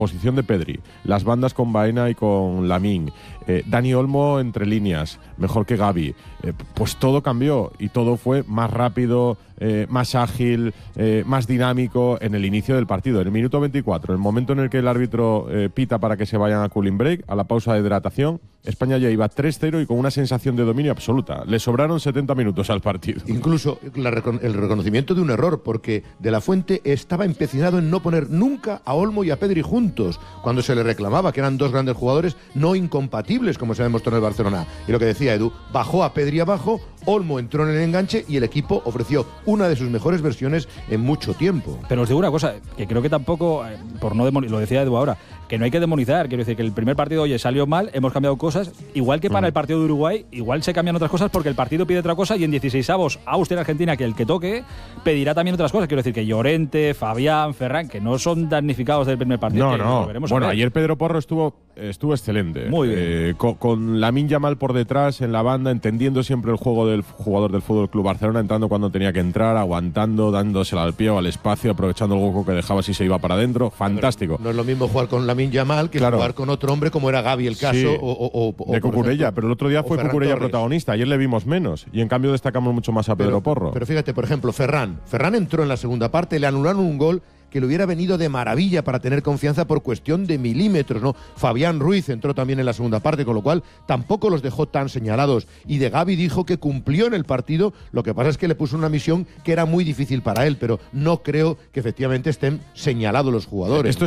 posición de Pedri, las bandas con Baena y con Lamine, Dani Olmo entre líneas, mejor que Gavi, pues todo cambió y todo fue más rápido, más ágil, más dinámico en el inicio del partido. En el minuto 24, el momento en el que el árbitro pita para que se vayan a cooling break, a la pausa de hidratación, España ya iba 3-0 y con una sensación de dominio absoluta. Le sobraron 70 minutos al partido. Incluso el reconocimiento de un error, porque De la Fuente estaba empecinado en no poner nunca a Olmo y a Pedri juntos, cuando se le reclamaba que eran dos grandes jugadores no incompatibles, como se ha demostrado en el Barcelona. Y lo que decía Edu, bajó a Pedri abajo, Olmo entró en el enganche y el equipo ofreció una de sus mejores versiones en mucho tiempo. Pero os digo una cosa, que creo que tampoco, por no lo decía Edu ahora, que no hay que demonizar. Quiero decir que el primer partido, oye, salió mal, hemos cambiado cosas, igual que para el partido de Uruguay, igual se cambian otras cosas porque el partido pide otra cosa y en 16avos Austria-Argentina, que el que toque, pedirá también otras cosas. Quiero decir que Llorente, Fabián, Ferran, que no son damnificados del primer partido. No. Bueno, ayer Pedro Porro estuvo excelente. Muy bien. Con Lamine Yamal por detrás, en la banda, entendiendo siempre el juego del jugador del Fútbol Club Barcelona, entrando cuando tenía que entrar, aguantando, dándosela al pie o al espacio, aprovechando el hueco que dejaba si se iba para adentro. Fantástico. No es lo mismo jugar con Lamine Yamal que jugar con otro hombre como era Gavi el caso, sí, o de Cucurella, pero el otro día fue Cucurella protagonista. Ayer le vimos menos y en cambio destacamos mucho más a Pedro Porro. Pero fíjate, por ejemplo, Ferran entró en la segunda parte, le anularon un gol que le hubiera venido de maravilla para tener confianza por cuestión de milímetros, ¿no? Fabián Ruiz entró también en la segunda parte, con lo cual tampoco los dejó tan señalados. Y de Gavi dijo que cumplió en el partido, lo que pasa es que le puso una misión que era muy difícil para él, pero no creo que efectivamente estén señalados los jugadores. Esto, ¿no?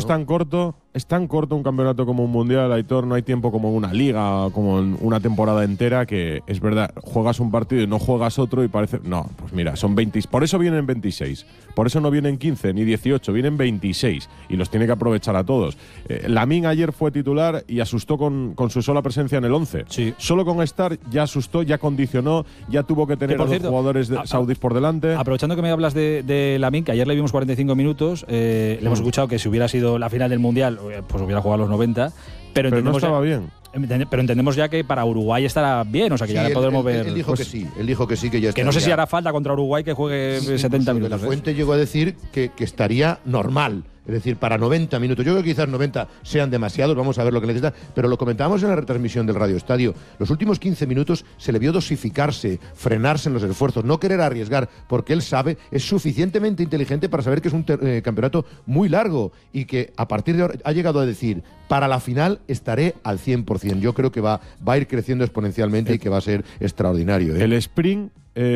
Es tan corto un campeonato como un mundial, Aitor, no hay tiempo como una liga, como en una temporada entera, que es verdad, juegas un partido y no juegas otro y parece… No, pues mira, son 20, por eso vienen 26, por eso no vienen 15 ni 18, vienen 26 y los tiene que aprovechar a todos. Lamine ayer fue titular y asustó con su sola presencia en el 11. Sí. Solo con estar ya asustó, ya condicionó, ya tuvo que tener a los jugadores saudíes por delante. Aprovechando que me hablas de Lamine, que ayer le vimos 45 minutos, le hemos escuchado que si hubiera sido la final del Mundial, pues hubiera jugado los 90, pero no estaba bien. Pero entendemos ya que para Uruguay estará bien, o sea que sí, ya podremos ver. Él dijo que sí, que ya estaría. Que no sé si hará falta contra Uruguay que juegue 70 minutos. De la Fuente llegó a decir que estaría normal. Es decir, para 90 minutos. Yo creo que quizás 90 sean demasiados, vamos a ver lo que necesita, pero lo comentábamos en la retransmisión del Radio Estadio. Los últimos 15 minutos se le vio dosificarse, frenarse en los esfuerzos, no querer arriesgar, porque él sabe, es suficientemente inteligente para saber que es un campeonato muy largo y que a partir de ahora ha llegado a decir, para la final estaré al 100%. Yo creo que va a ir creciendo exponencialmente y que va a ser extraordinario. El sprint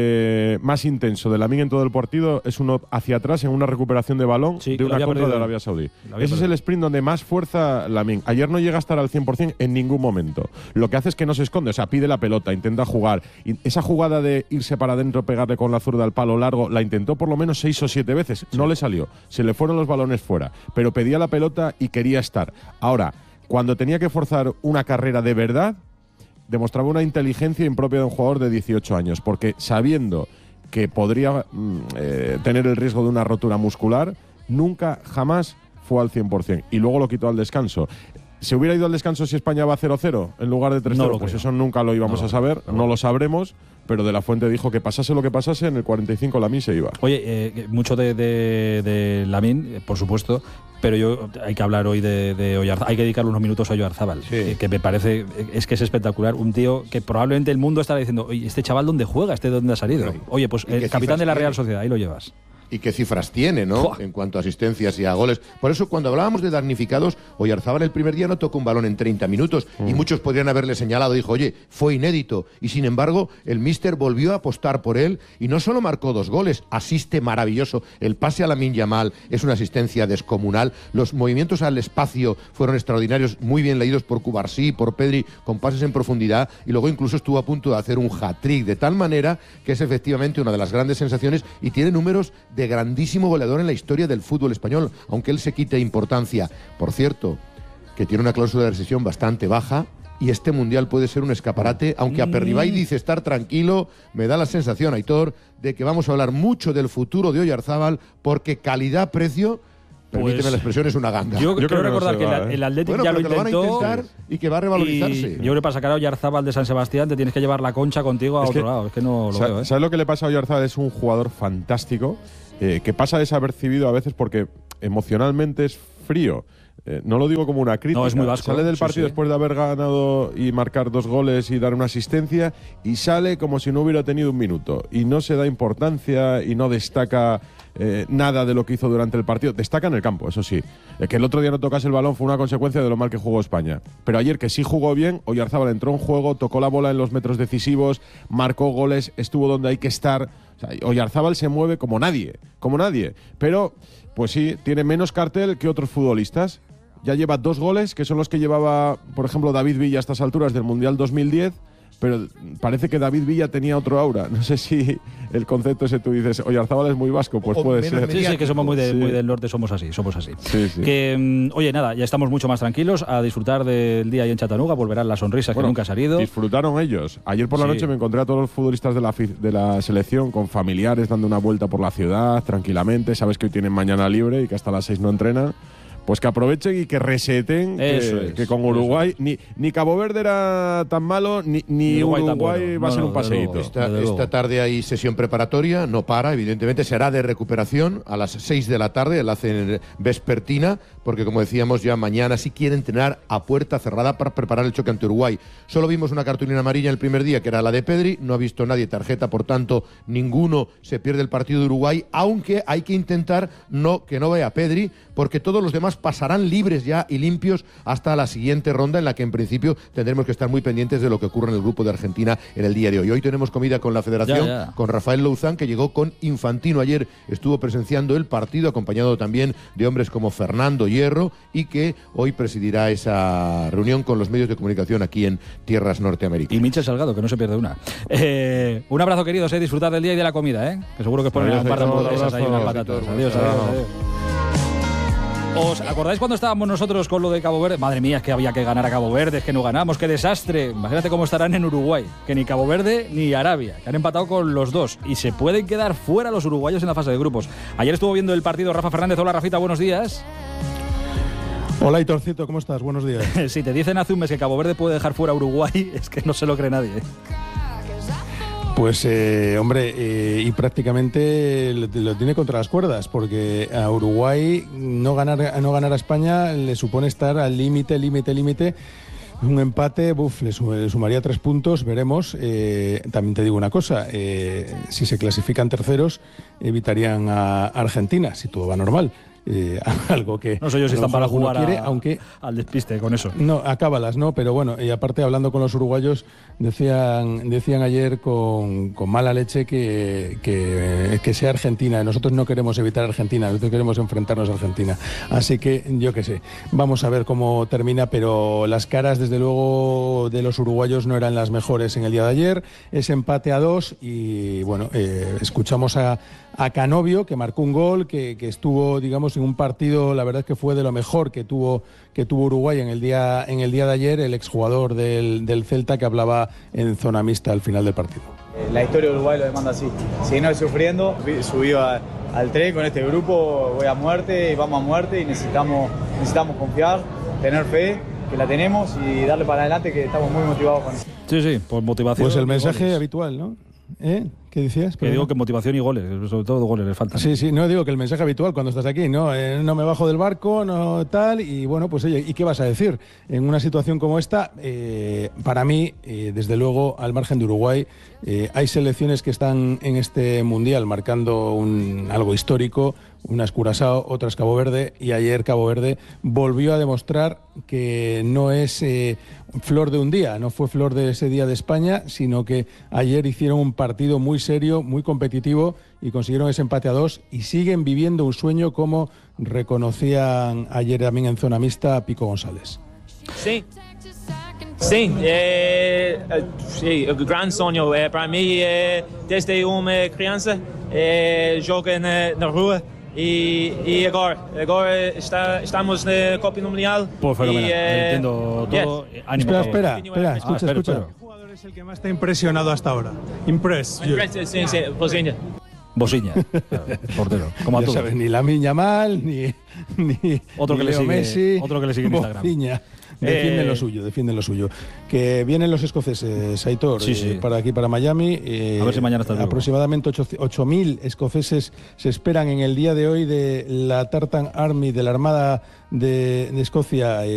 más intenso de Lamine en todo el partido es uno hacia atrás en una recuperación de balón de una contra de Arabia Saudí. Ese es el sprint donde más fuerza Lamine. Ayer no llega a estar al 100% en ningún momento. Lo que hace es que no se esconde, o sea, pide la pelota, intenta jugar. Y esa jugada de irse para adentro, pegarle con la zurda al palo largo, la intentó por lo menos 6 o 7 veces. No le salió. Se le fueron los balones fuera. Pero pedía la pelota y quería estar. Ahora, cuando tenía que forzar una carrera de verdad, demostraba una inteligencia impropia de un jugador de 18 años, porque sabiendo que podría tener el riesgo de una rotura muscular, nunca, jamás fue al 100%. Y luego lo quitó al descanso. ¿Se hubiera ido al descanso si España va 0-0 en lugar de 3-0? No, pues eso nunca lo íbamos a saber, no lo sabremos, pero De la Fuente dijo que pasase lo que pasase, en el 45 Lamine se iba. Oye, mucho de Lamine, por supuesto, pero hay que hablar hoy de Oyarzábal, hay que dedicarle unos minutos a Oyarzábal, que me parece que es espectacular, un tío que probablemente el mundo estará diciendo, oye, este chaval ¿dónde juega? ¿Dónde ha salido? Oye, pues el capitán de la Real Sociedad, ahí lo llevas. Y qué cifras tiene, ¿no? En cuanto a asistencias y a goles. Por eso, cuando hablábamos de damnificados, Oyarzábal el primer día no tocó un balón en 30 minutos y muchos podrían haberle señalado, dijo, oye, fue inédito. Y sin embargo, el míster volvió a apostar por él y no solo marcó 2 goles, asiste maravilloso. El pase a Lamine Yamal es una asistencia descomunal. Los movimientos al espacio fueron extraordinarios, muy bien leídos por Cubarsí, por Pedri, con pases en profundidad, y luego incluso estuvo a punto de hacer un hat-trick, de tal manera que es efectivamente una de las grandes sensaciones y tiene números de grandísimo goleador en la historia del fútbol español, aunque él se quite importancia. Por cierto, que tiene una cláusula de rescisión bastante baja y este Mundial puede ser un escaparate, aunque Aperribay dice estar tranquilo, me da la sensación, Aitor, de que vamos a hablar mucho del futuro de Oyarzábal, porque calidad-precio, permíteme la expresión, es una ganga. Yo creo recordar que el Atlético ya lo intentó, van a intentar y que va a revalorizarse. Yo creo que para sacar a Oyarzábal de San Sebastián te tienes que llevar la concha contigo a otro lado. Es que no lo veo. ¿Sabes lo que le pasa a Oyarzábal? Es un jugador fantástico, que pasa desapercibido a veces porque emocionalmente es frío. no lo digo como una crítica, no, es muy vasco, sale del partido después de haber ganado y marcar 2 goles y dar una asistencia, y sale como si no hubiera tenido un minuto, y no se da importancia y no destaca nada de lo que hizo durante el partido. Destaca en el campo, eso sí. Que el otro día no tocase el balón fue una consecuencia de lo mal que jugó España. Pero ayer, que sí jugó bien, Oyarzábal entró en juego, tocó la bola en los metros decisivos, marcó goles, estuvo donde hay que estar. O sea, Oyarzábal se mueve como nadie. Pero, pues sí, tiene menos cartel que otros futbolistas. Ya lleva 2 goles, que son los que llevaba, por ejemplo, David Villa a estas alturas del Mundial 2010. Pero parece que David Villa tenía otro aura. No sé si el concepto ese tú dices, Oyarzábal es muy vasco, pues puede ser. Sí, que somos muy del norte, somos así. Sí. Que, oye, nada, ya estamos mucho más tranquilos a disfrutar del día ahí en Chattanooga, volverán las sonrisas que nunca han salido. Disfrutaron ellos. Ayer por la noche me encontré a todos los futbolistas de la selección con familiares dando una vuelta por la ciudad, tranquilamente. Sabes que hoy tienen mañana libre y que hasta las 6 no entrenan. Pues que aprovechen y que reseten, que con Uruguay ni Cabo Verde era tan malo, ni Uruguay va a ser un paseíto. Esta tarde hay sesión preparatoria, no para, evidentemente será de recuperación a las 6 de la tarde, la hacen vespertina, porque como decíamos ya mañana sí quieren entrenar a puerta cerrada para preparar el choque ante Uruguay. Solo vimos una cartulina amarilla el primer día, que era la de Pedri, no ha visto nadie tarjeta, por tanto ninguno se pierde el partido de Uruguay, aunque hay que intentar que no vea Pedri, porque todos los demás pasarán libres ya y limpios hasta la siguiente ronda, en la que en principio tendremos que estar muy pendientes de lo que ocurre en el grupo de Argentina en el día de hoy. Hoy tenemos comida con la Federación, con Rafael Louzán, que llegó con Infantino. Ayer estuvo presenciando el partido, acompañado también de hombres como Fernando Hierro, y que hoy presidirá esa reunión con los medios de comunicación aquí en tierras norteamericanas. Y Michel Salgado, que no se pierde una. Un abrazo, queridos, disfrutar del día y de la comida, que seguro que os ponen un par de hamburguesas ahí, unas patatas. Adiós. ¿Os acordáis cuando estábamos nosotros con lo de Cabo Verde? Madre mía, es que había que ganar a Cabo Verde, es que no ganamos, qué desastre. Imagínate cómo estarán en Uruguay, que ni Cabo Verde ni Arabia, que han empatado con los dos y se pueden quedar fuera los uruguayos en la fase de grupos. Ayer estuvo viendo el partido Rafa Fernández. Hola, Rafita, buenos días. Hola, Hitorcito, ¿cómo estás? Buenos días. Si te dicen hace un mes que Cabo Verde puede dejar fuera a Uruguay, es que no se lo cree nadie. Pues, hombre, y prácticamente lo tiene contra las cuerdas, porque a Uruguay no ganar a España le supone estar al límite. Un empate, le sumaría 3 puntos, veremos. También te digo una cosa, si se clasifican terceros, evitarían a Argentina, si todo va normal. Algo que no sé yo si están para jugar aunque al despiste con eso. No, acábalas, ¿no? Pero bueno, y aparte hablando con los uruguayos, decían ayer con mala leche que sea Argentina. Nosotros no queremos evitar a Argentina, nosotros queremos enfrentarnos a Argentina. Así que yo qué sé, vamos a ver cómo termina, pero las caras desde luego de los uruguayos no eran las mejores en el día de ayer. Ese empate a 2 y bueno, escuchamos a Canovio, que marcó un gol, que estuvo, digamos, en un partido, la verdad es que fue de lo mejor que tuvo Uruguay en el día de ayer, el exjugador del Celta, que hablaba en zona mixta al final del partido. La historia de Uruguay lo demanda así. Seguir sufriendo, subido al tren con este grupo, voy a muerte y vamos a muerte y necesitamos confiar, tener fe, que la tenemos y darle para adelante, que estamos muy motivados con eso. Sí, por motivación. Pues el mensaje habitual, ¿no? ¿Qué decías? Que digo que motivación y goles, sobre todo goles les faltan. Sí, no digo que el mensaje habitual cuando estás aquí, no me bajo del barco, no tal, y bueno, pues oye, ¿y qué vas a decir? En una situación como esta, para mí, desde luego, al margen de Uruguay, hay selecciones que están en este Mundial marcando algo histórico, unas Curazao, otras Cabo Verde, y ayer Cabo Verde volvió a demostrar que no es flor de un día, no fue flor de ese día de España, sino que ayer hicieron un partido muy serio, muy competitivo y consiguieron ese empate a 2 y siguen viviendo un sueño, como reconocían ayer también en zona mixta Pico González. Sí, un gran sueño para mí. Desde una crianza jogo na rua y agora estamos en la Copa Mundial. Pues fenomenal, entiendo todo. Ánimo. Espera, escucha. ¿Qué jugador es el que más te ha impresionado hasta ahora? Sí, Bosiña. Bosiña, portero. Como a todos. Ni Lamine Yamal, ni otro que Leo le sigue, Messi, otro que le sigue en Instagram. Bosiña. Defienden lo suyo. Que vienen los escoceses, Aitor, para aquí, para Miami. A ver si mañana está aproximadamente 8.000 escoceses se esperan en el día de hoy de la Tartan Army, de la Armada de Escocia,